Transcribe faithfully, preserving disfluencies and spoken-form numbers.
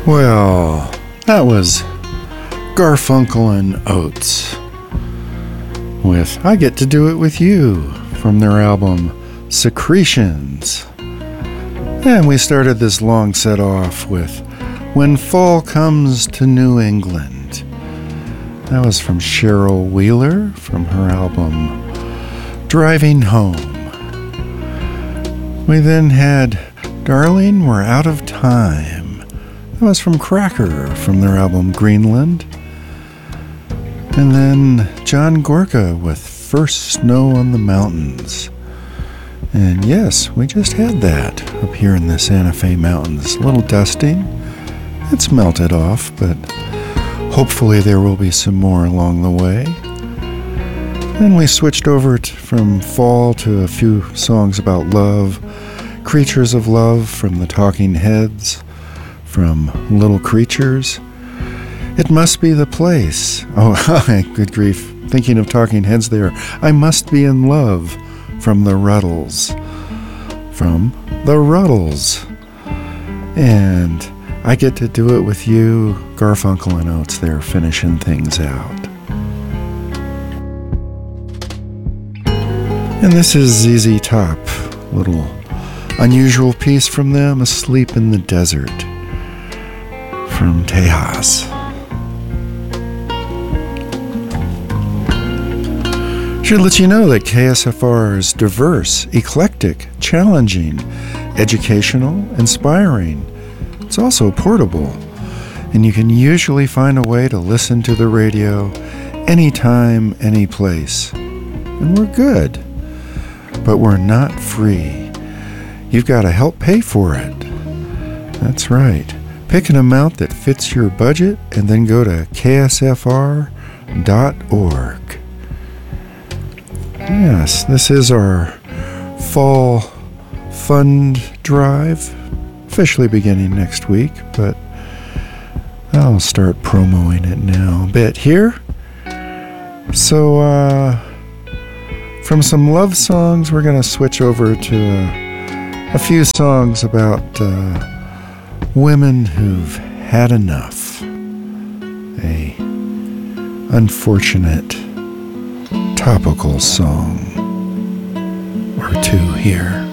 Well, that was Garfunkel and Oates with I Get to Do It With You from their album Secretions. And we started this long set off with When Fall Comes to New England. That was from Cheryl Wheeler from her album Driving Home. We then had Darling, We're Out of Time. That was from Cracker from their album Greenland. And then John Gorka with First Snow on the Mountains. And yes, we just had that up here in the Santa Fe Mountains. A little dusting. It's melted off, but hopefully there will be some more along the way. Then we switched over to, from fall to a few songs about love. Creatures of Love from the Talking Heads, from Little Creatures. It Must Be the Place. Oh, good grief. Thinking of Talking Heads there. I Must Be in Love from the Ruddles. From the Ruddles. And I Get to Do It With You, Garfunkel and Oates there finishing things out. And this is Z Z Top, little unusual piece from them, Asleep in the Desert from Tejas. Should let you know that K S F R is diverse, eclectic, challenging, educational, inspiring. It's also portable, and you can usually find a way to listen to the radio anytime, any place. And we're good, but we're not free. You've got to help pay for it. That's right. Pick an amount that fits your budget and then go to K S F R dot org. Yes, this is our fall fund drive, officially beginning next week, but I'll start promoting it now a bit here. So, uh, from some love songs, we're going to switch over to a, a few songs about uh, women who've had enough. A unfortunate topical song or two here.